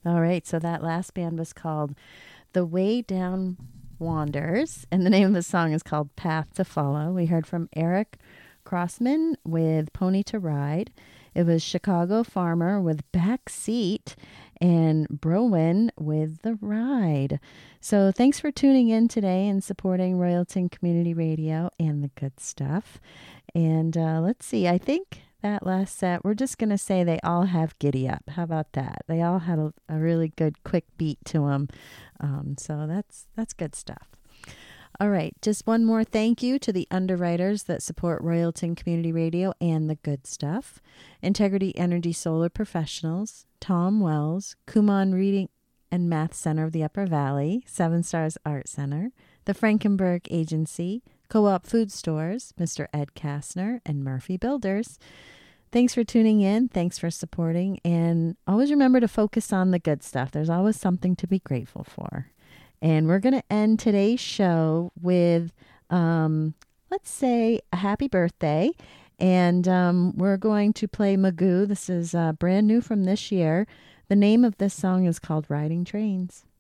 All right, so that last band was called The Way Down Wanders, and the name of the song is called Path to Follow. We heard from Eric Crossman with Pony to Ride. It was Chicago Farmer with Backseat and Browen with The Ride. So thanks for tuning in today and supporting Royalton Community Radio and the good stuff. And let's see, I think that last set, we're just going to say they all have Giddy Up. How about that? They all had a really good quick beat to them. So that's good stuff. All right, just one more thank you to the underwriters that support Royalton Community Radio and the good stuff. Integrity Energy Solar Professionals, Tom Wells, Kumon Reading and Math Center of the Upper Valley, Seven Stars Art Center, the Frankenberg Agency, Co-op Food Stores, Mr. Ed Kastner, and Murphy Builders. Thanks for tuning in. Thanks for supporting. And always remember to focus on the good stuff. There's always something to be grateful for. And we're going to end today's show with, let's say, a happy birthday. And we're going to play Magoo. This is brand new from this year. The name of this song is called Riding Trains.